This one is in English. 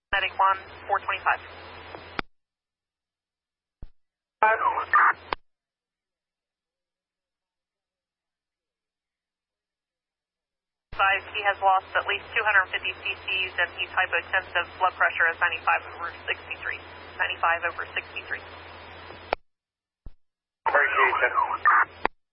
Medic 1, 425. He has lost at least 250 cc's and he's hypotensive. Blood pressure is 95/63. 95/63. Appreciate it.